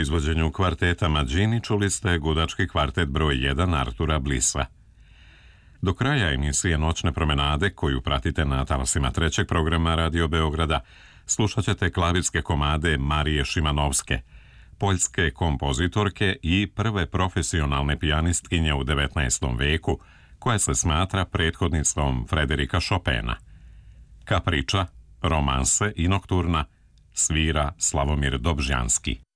izvođenju kvarteta Mađini čuli ste gudački kvartet broj 1 Artura Blisa. Do kraja emisije Noćne promenade, koju pratite na talasima trećeg programa Radio Beograda, slušat ćete klavirske komade Marije Šimanovske, poljske kompozitorke i prve profesionalne pijanistkinje u 19. veku, koja se smatra prethodnicom Frederika Chopina. Kapriča, romanse i nokturna svira Slavomir Dobžanski.